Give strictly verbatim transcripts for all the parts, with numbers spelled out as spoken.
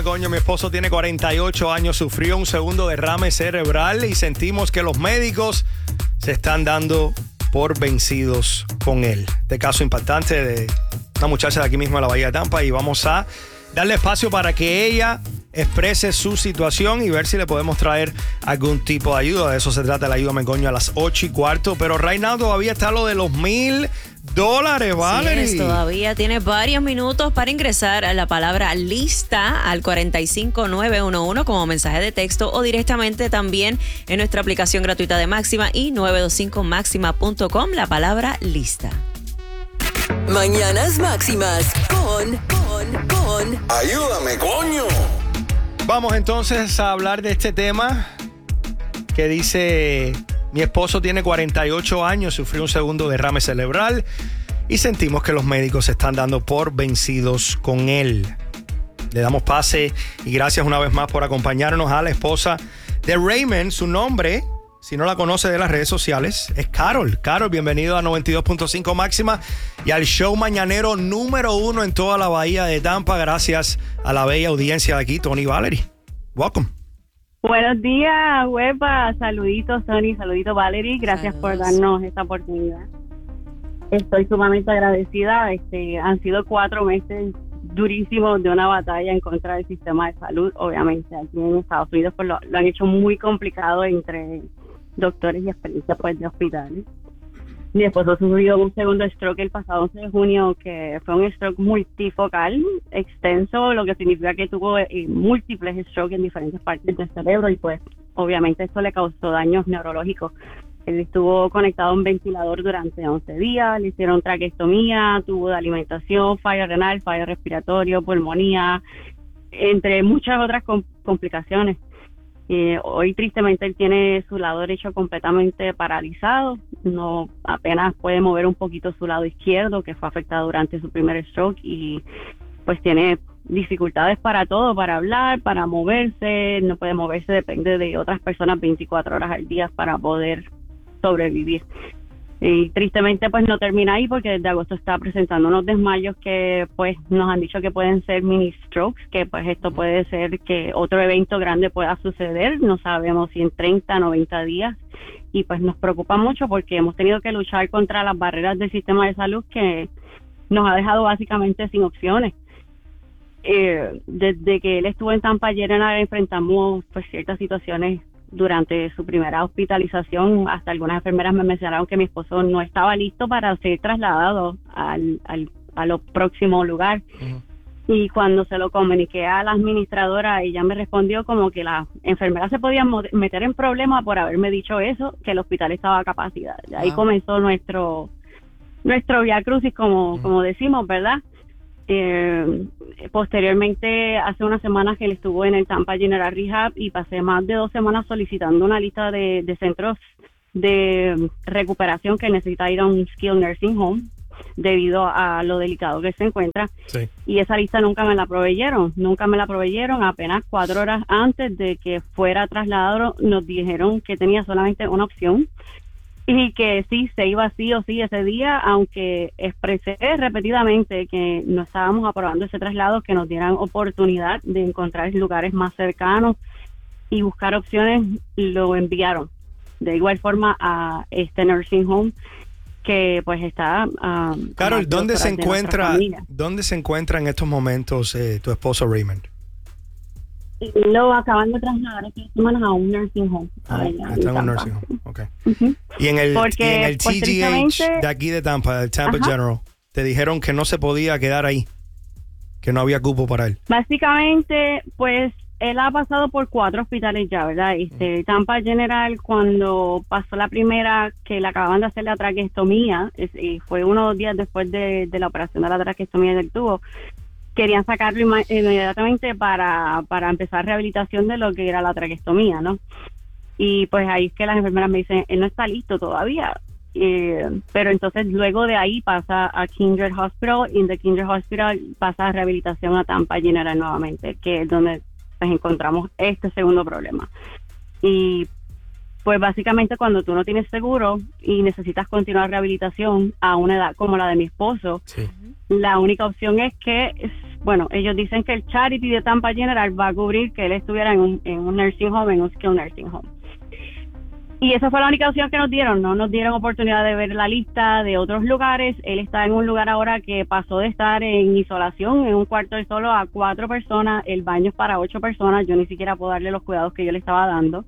ayúdame, coño. Mi esposo tiene cuarenta y ocho años, sufrió un segundo derrame cerebral y sentimos que los médicos se están dando por vencidos con él. Este caso impactante de una muchacha de aquí mismo de la Bahía de Tampa, y vamos a darle espacio para que ella exprese su situación y ver si le podemos traer algún tipo de ayuda. De eso se trata el Ayúdame, coño, a las ocho y cuarto. Pero right now todavía está lo de los mil dólares, Valerie. Sí, todavía tiene varios minutos para ingresar a la palabra lista al cuatro cinco nueve uno uno como mensaje de texto o directamente también en nuestra aplicación gratuita de Máxima y nueve dos cinco máxima punto com, la palabra lista. Mañanas Máximas con, con, con Ayúdame, coño. Vamos entonces a hablar de este tema que dice: mi esposo tiene cuarenta y ocho años, sufrió un segundo derrame cerebral y sentimos que los médicos se están dando por vencidos con él. Le damos pase y gracias una vez más por acompañarnos a la esposa de Raymond. Su nombre, si no la conoce de las redes sociales, es Carol. Carol, bienvenido a noventa y dos punto cinco Máxima y al show mañanero número uno en toda la Bahía de Tampa, gracias a la bella audiencia de aquí, Tony y Valerie. Welcome. Buenos días, Huepa. Saluditos, Tony. Saluditos, Valerie. Gracias Saludos. por darnos esta oportunidad. Estoy sumamente agradecida. Este, han sido cuatro meses durísimos de una batalla en contra del sistema de salud. Obviamente, aquí en Estados Unidos pues, lo, lo han hecho muy complicado entre doctores y experiencia pues, de hospitales. Mi esposo sufrió un segundo stroke el pasado once de junio, que fue un stroke multifocal, extenso, lo que significa que tuvo eh, múltiples strokes en diferentes partes del cerebro y pues obviamente esto le causó daños neurológicos. Él estuvo conectado a un ventilador durante once días, le hicieron traqueostomía, tuvo de alimentación, fallo renal, fallo respiratorio, pulmonía, entre muchas otras com- complicaciones. Eh, hoy tristemente él tiene su lado derecho completamente paralizado, no apenas puede mover un poquito su lado izquierdo, que fue afectado durante su primer stroke, y pues tiene dificultades para todo, para hablar, para moverse, no puede moverse, depende de otras personas veinticuatro horas al día para poder sobrevivir. Y tristemente pues no termina ahí, porque desde agosto está presentando unos desmayos que pues nos han dicho que pueden ser mini strokes, que pues esto puede ser que otro evento grande pueda suceder, no sabemos si en treinta, noventa días, y pues nos preocupa mucho porque hemos tenido que luchar contra las barreras del sistema de salud que nos ha dejado básicamente sin opciones. Eh, desde que él estuvo en Tampa General enfrentamos pues ciertas situaciones durante su primera hospitalización. Hasta algunas enfermeras me mencionaron que mi esposo no estaba listo para ser trasladado al, al, a lo próximo lugar. Uh-huh. Y cuando se lo comuniqué a la administradora, ella me respondió como que las enfermeras se podían meter en problemas por haberme dicho eso, que el hospital estaba a capacidad. De ahí uh-huh. comenzó nuestro nuestro vía crucis, como, uh-huh. como decimos, ¿verdad? Eh, posteriormente, hace unas semanas que él estuvo en el Tampa General Rehab y pasé más de dos semanas solicitando una lista de, de centros de recuperación que necesita ir a un skilled nursing home debido a lo delicado que se encuentra. Sí. Y esa lista nunca me la proveyeron, nunca me la proveyeron. Apenas cuatro horas antes de que fuera trasladado nos dijeron que tenía solamente una opción y que sí, se iba sí o sí ese día, aunque expresé repetidamente que no estábamos aprobando ese traslado, que nos dieran oportunidad de encontrar lugares más cercanos y buscar opciones. Lo enviaron de igual forma a este nursing home que pues está... Um, Carol, ¿dónde se encuentra dónde se encuentra en estos momentos eh, tu esposo Raymond? Lo acaban de trasladar esta semana a un nursing home. Ah, está en un nursing home, ok. Uh-huh. Y en el, y en el T G H de aquí de Tampa, el Tampa Ajá. General, te dijeron que no se podía quedar ahí, que no había cupo para él. Básicamente, pues, él ha pasado por cuatro hospitales ya, ¿verdad? Este, uh-huh. Tampa General, cuando pasó la primera, que le acababan de hacer la traqueostomía, es, y fue unos días después de, de la operación de la traqueostomía del tubo, querían sacarlo inmediatamente para, para empezar rehabilitación de lo que era la traqueostomía, ¿no? Y pues ahí es que las enfermeras me dicen, él no está listo todavía. Eh, pero entonces luego de ahí pasa a Kindred Hospital, y en the Kindred Hospital pasa a rehabilitación a Tampa General nuevamente, que es donde pues encontramos este segundo problema. Y pues básicamente cuando tú no tienes seguro y necesitas continuar rehabilitación a una edad como la de mi esposo, sí. La única opción es que bueno, ellos dicen que el Charity de Tampa General va a cubrir que él estuviera en un, en un nursing home, en un skilled nursing home. Y esa fue la única opción que nos dieron, no nos dieron oportunidad de ver la lista de otros lugares. Él está en un lugar ahora que pasó de estar en isolación, en un cuarto de solo a cuatro personas, el baño es para ocho personas, yo ni siquiera puedo darle los cuidados que yo le estaba dando.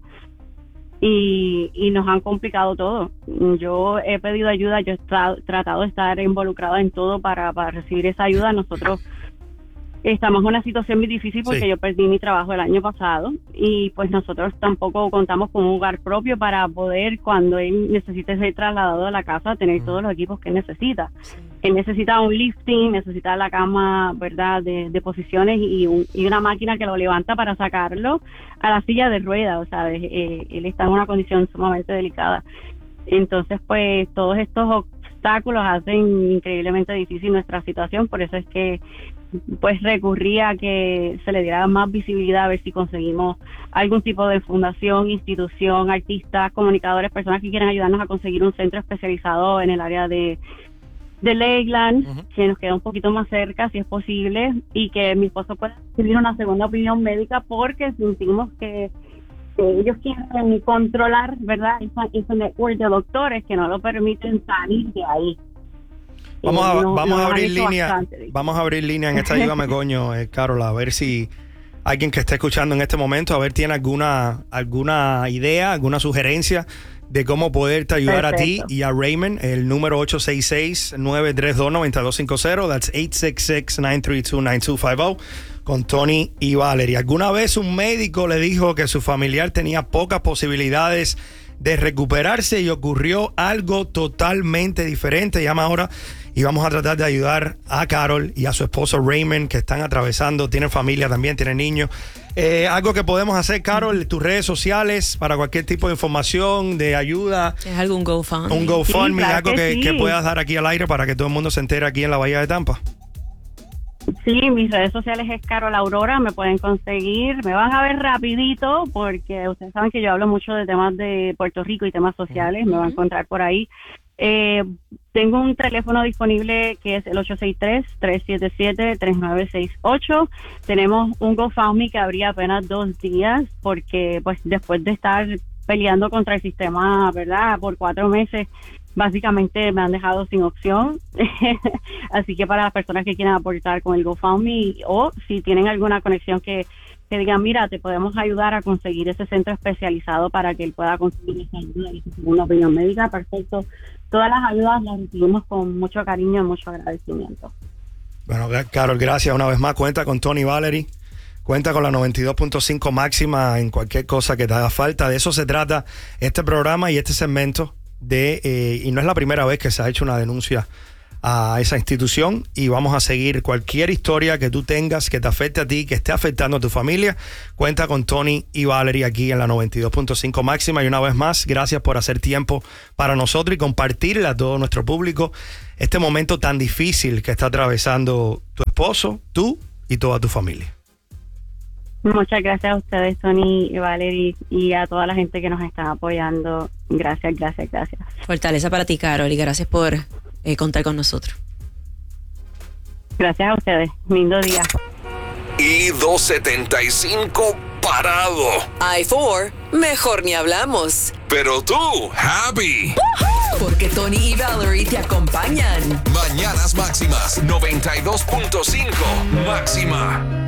Y, y nos han complicado todo. Yo he pedido ayuda, yo he tra- tratado de estar involucrada en todo para, para recibir esa ayuda. Nosotros estamos en una situación muy difícil porque sí. Yo perdí mi trabajo el año pasado y pues nosotros tampoco contamos con un hogar propio para poder, cuando él necesite ser trasladado a la casa, tener mm. todos los equipos que necesita. Sí. Él necesita un lifting, necesita la cama, ¿verdad?, de, de posiciones y, un, y una máquina que lo levanta para sacarlo a la silla de ruedas, o sea, eh, él está en una condición sumamente delicada. Entonces, pues, todos estos obstáculos hacen increíblemente difícil nuestra situación, por eso es que pues recurría a que se le diera más visibilidad, a ver si conseguimos algún tipo de fundación, institución, artistas, comunicadores, personas que quieran ayudarnos a conseguir un centro especializado en el área de, de Lakeland, uh-huh. que nos queda un poquito más cerca, si es posible, y que mi esposo pueda recibir una segunda opinión médica, porque sentimos que, que ellos quieren controlar, ¿verdad?, ese network de doctores que no lo permiten salir de ahí. Vamos a, no, vamos a abrir línea, vamos a abrir línea en esta Ayúdame Coño, eh, Carol, a ver si alguien que esté escuchando en este momento, a ver, tiene alguna, alguna idea, alguna sugerencia de cómo poderte ayudar. Perfecto. A ti y a Raymond. El número ocho seis seis, nueve tres dos, nueve dos cinco cero, that's eight six six, nine three two, nine two five zero, con Tony y Valerie. ¿Alguna vez un médico le dijo que su familiar tenía pocas posibilidades de recuperarse y ocurrió algo totalmente diferente? Llama ahora y vamos a tratar de ayudar a Carol y a su esposo Raymond, que están atravesando, tienen familia también, tienen niños. Eh, algo que podemos hacer, Carol, tus redes sociales para cualquier tipo de información, de ayuda. ¿Es algún GoFundMe? Un GoFundMe, sí, claro, algo que, que, sí. que puedas dar aquí al aire para que todo el mundo se entere aquí en la Bahía de Tampa. Sí, mis redes sociales es Carol Aurora, me pueden conseguir, me van a ver rapidito porque ustedes saben que yo hablo mucho de temas de Puerto Rico y temas sociales, uh-huh. me van a encontrar por ahí. Eh, tengo un teléfono disponible que es el ocho seis tres, tres siete siete, tres nueve seis ocho. Tenemos un GoFundMe que abría apenas dos días porque pues después de estar peleando contra el sistema, ¿verdad?, por cuatro meses, básicamente me han dejado sin opción. Así que para las personas que quieran aportar con el GoFundMe, o si tienen alguna conexión que, que digan, mira, te podemos ayudar a conseguir ese centro especializado para que él pueda conseguir esa ayuda y una opinión médica, perfecto. Todas las ayudas las recibimos con mucho cariño y mucho agradecimiento. Bueno, Carol, gracias una vez más. Cuenta con Tony y Valerie. Cuenta con la noventa y dos punto cinco máxima en cualquier cosa que te haga falta. De eso se trata este programa y este segmento. De, eh, y no es la primera vez que se ha hecho una denuncia a esa institución, y vamos a seguir cualquier historia que tú tengas que te afecte a ti, que esté afectando a tu familia. Cuenta con Tony y Valerie aquí en la noventa y dos punto cinco máxima, y una vez más, gracias por hacer tiempo para nosotros y compartirle a todo nuestro público este momento tan difícil que está atravesando tu esposo, tú y toda tu familia. Muchas gracias a ustedes, Tony y Valerie, y a toda la gente que nos está apoyando. Gracias, gracias, gracias. Fortaleza para ti, Carol, y gracias por eh, contar con nosotros. Gracias a ustedes. Lindo día. I dos setenta y cinco parado. I cuatro, mejor ni hablamos. Pero tú, happy. Porque Tony y Valerie te acompañan. Mañanas Máximas noventa y dos punto cinco máxima.